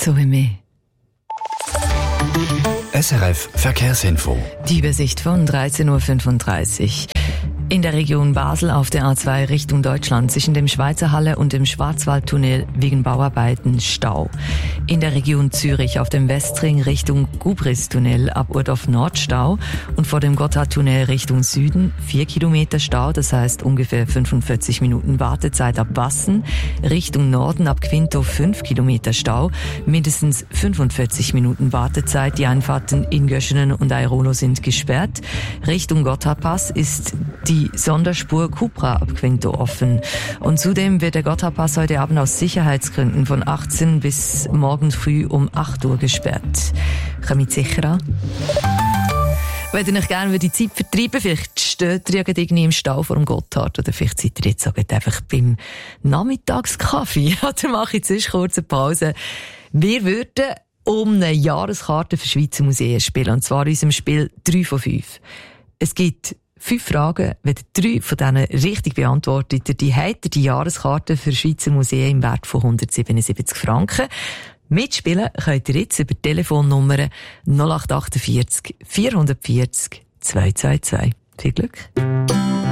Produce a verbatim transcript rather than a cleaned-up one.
So wie mir. S R F Verkehrsinfo. Die Übersicht von dreizehn Uhr fünfunddreißig. In der Region Basel auf der A zwei Richtung Deutschland zwischen dem Schweizer Halle und dem Schwarzwaldtunnel wegen Bauarbeiten Stau. In der Region Zürich auf dem Westring Richtung Gubristunnel ab Urdorf Nord Stau und vor dem Gotthardtunnel Richtung Süden vier Kilometer Stau, das heißt ungefähr fünfundvierzig Minuten Wartezeit ab Bassen. Richtung Norden ab Quinto fünf Kilometer Stau, mindestens fünfundvierzig Minuten Wartezeit. Die Einfahrten in Göschenen und Airolo sind gesperrt. Richtung Gotthardpass ist die Sonderspur Cupra ab Quinto offen. Und zudem wird der Gotthardpass heute Abend aus Sicherheitsgründen von achtzehn bis morgen früh um acht Uhr gesperrt. Kommt sicher an? Wenn ihr euch gerne die Zeit vertreiben, vielleicht steht ihr irgendwie im Stau vor dem Gotthard oder vielleicht seid ihr jetzt einfach beim Nachmittagskaffee. Oder mache ich jetzt kurz eine Pause. Wir würden um eine Jahreskarte für Schweizer Museen spielen. Und zwar in unserem Spiel drei von fünf. Es gibt fünf Fragen. Wenn ihr drei von denen richtig beantwortet, die habt ihr die Jahreskarte für Schweizer Museen im Wert von hundertsiebenundsiebzig Franken. Mitspielen könnt ihr jetzt über die Telefonnummer null acht acht vier vier vier null zwei zwei zwei. Viel Glück!